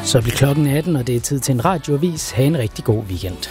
Så bliver klokken 18, og det er tid til en radioavis. Ha' en rigtig god weekend.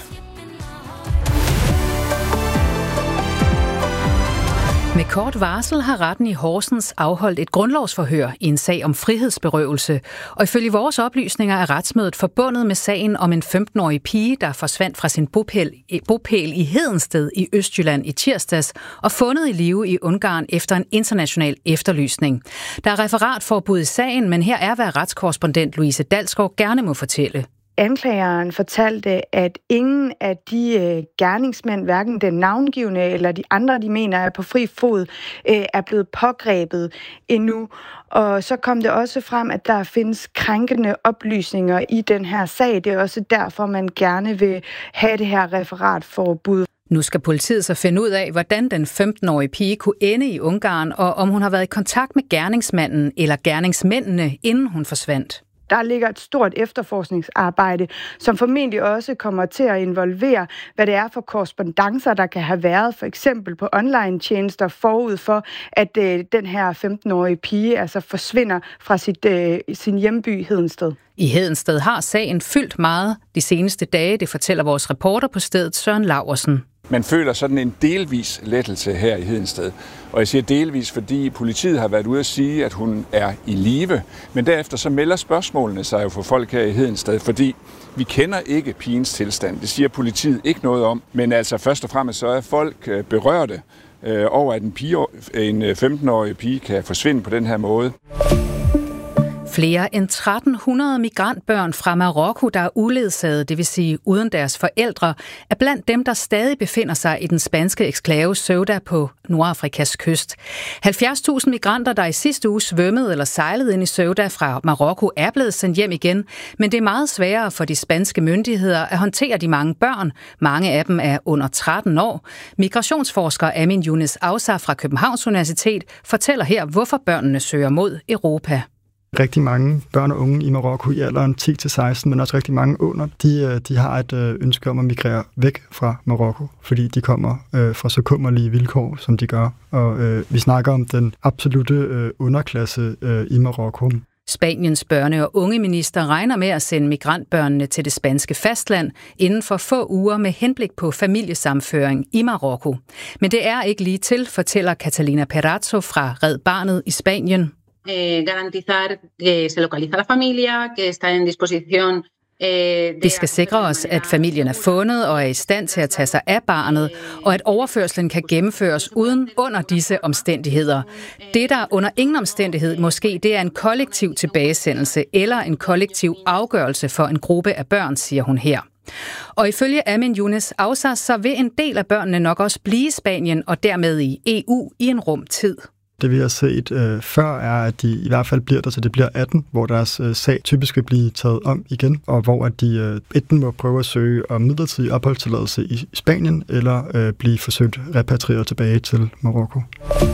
Med kort varsel har retten i Horsens afholdt et grundlovsforhør i en sag om frihedsberøvelse, og ifølge vores oplysninger er retsmødet forbundet med sagen om en 15-årig pige, der forsvandt fra sin bopæl i Hedensted i Østjylland i tirsdags og fundet i live i Ungarn efter en international efterlysning. Der er referatforbud i sagen, men her er, hvad retskorrespondent Louise Dalsgaard gerne må fortælle. Anklageren fortalte, at ingen af de gerningsmænd, hverken den navngivne eller de andre, de mener er på fri fod, er blevet pågrebet endnu. Og så kom det også frem, at der findes krænkende oplysninger i den her sag. Det er også derfor, man gerne vil have det her referatforbud. Nu skal politiet så finde ud af, hvordan den 15-årige pige kunne ende i Ungarn, og om hun har været i kontakt med gerningsmanden eller gerningsmændene, inden hun forsvandt. Der ligger et stort efterforskningsarbejde, som formentlig også kommer til at involvere, hvad det er for korrespondancer, der kan have været, for eksempel på online-tjenester forud for, at den her 15-årige pige altså forsvinder fra sin hjemby Hedensted. I Hedensted har sagen fyldt meget de seneste dage, det fortæller vores reporter på stedet, Søren Laursen. Man føler sådan en delvis lettelse her i Hedensted. Og jeg siger delvis, fordi politiet har været ude at sige, at hun er i live. Men derefter så melder spørgsmålene sig jo for folk her i Hedensted, fordi vi kender ikke pigens tilstand. Det siger politiet ikke noget om. Men altså først og fremmest så er folk berørte over, at en 15-årig pige kan forsvinde på den her måde. Flere end 1300 migrantbørn fra Marokko, der er uledsaget, det vil sige uden deres forældre, er blandt dem, der stadig befinder sig i den spanske eksklave Ceuta på Nordafrikas kyst. 70.000 migranter, der i sidste uge svømmede eller sejlede ind i Ceuta fra Marokko, er blevet sendt hjem igen, men det er meget sværere for de spanske myndigheder at håndtere de mange børn. Mange af dem er under 13 år. Migrationsforsker Amin Younes Auza fra Københavns Universitet fortæller her, hvorfor børnene søger mod Europa. Rigtig mange børn og unge i Marokko i alderen 10-16, men også rigtig mange under, de har et ønske om at migrere væk fra Marokko, fordi de kommer fra så kummerlige vilkår, som de gør. Og vi snakker om den absolute underklasse i Marokko. Spaniens børne- og ungeminister regner med at sende migrantbørnene til det spanske fastland inden for få uger med henblik på familiesammenføring i Marokko. Men det er ikke lige til, fortæller Catalina Perazzo fra Red Barnet i Spanien. Garantizar que se localiza la familia, que está en disposición. Vi skal sikre os, at familien er fundet og er i stand til at tage sig af barnet, og at overførslen kan gennemføres under disse omstændigheder. Det, der under ingen omstændighed måske, det er en kollektiv tilbagesendelse eller en kollektiv afgørelse for en gruppe af børn, siger hun her. Og ifølge Amin Younes Auza, så vil en del af børnene nok også blive i Spanien og dermed i EU i en rum tid. Det vi har set før er, at de i hvert fald bliver der, så det bliver 18, hvor deres sag typisk vil blive taget om igen, og hvor at de enten må prøve at søge om midlertidig opholdstilladelse i Spanien, eller blive forsøgt repatrieret tilbage til Marokko.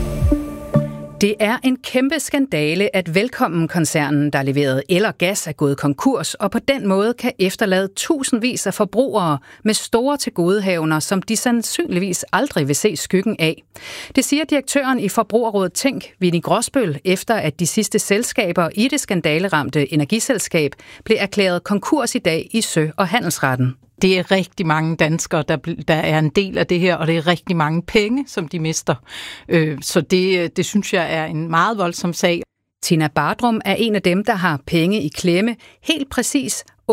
Det er en kæmpe skandale, at Velkommen-koncernen, der leverede el og gas, er gået konkurs, og på den måde kan efterlade tusindvis af forbrugere med store tilgodehavender, som de sandsynligvis aldrig vil se skyggen af. Det siger direktøren i Forbrugerrådet Tænk, Winnie Grosbøll, efter at de sidste selskaber i det skandaleramte energiselskab blev erklæret konkurs i dag i Sø- og Handelsretten. Det er rigtig mange danskere, der er en del af det her, og det er rigtig mange penge, som de mister. Så det synes jeg er en meget voldsom sag. Tina Bardrum er en af dem, der har penge i klemme. Helt præcis 28.724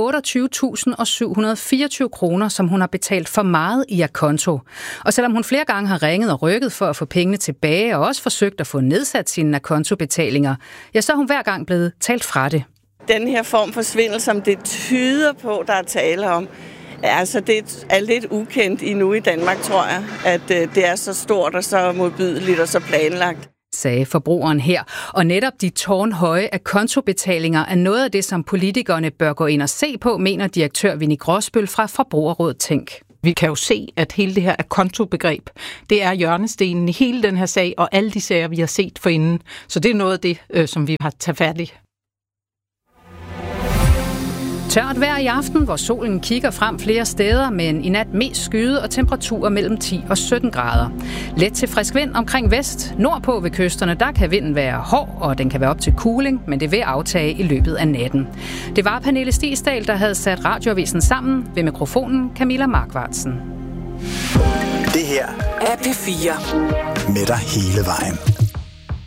kroner, som hun har betalt for meget i akonto. Og selvom hun flere gange har ringet og rykket for at få pengene tilbage, og også forsøgt at få nedsat sine akontobetalinger, ja, så er hun hver gang blevet talt fra det. Den her form for svindel, som det tyder på, der er tale om, altså det er lidt ukendt endnu i Danmark, tror jeg, at det er så stort og så modbydeligt og så planlagt. Sagde forbrugeren her. Og netop de tårnhøje akontobetalinger er noget af det, som politikerne bør gå ind og se på, mener direktør Winnie Grosbøll fra Forbrugerrådet Tænk. Vi kan jo se, at hele det her akontobegreb, det er hjørnestenen i hele den her sag, og alle de sager, vi har set forinden. Så det er noget af det, som vi har taget fat i. Tørt vejr i aften, hvor solen kigger frem flere steder, men i nat mest skyet og temperaturer mellem 10 og 17 grader. Let til frisk vind omkring vest. Nordpå ved kysterne, der kan vinden være hård, og den kan være op til kuling, men det vil aftage i løbet af natten. Det var Pernille Stigsdal, der havde sat Radioavisen sammen. Ved mikrofonen Camilla Markvartsen. Det her er P4 med dig hele vejen.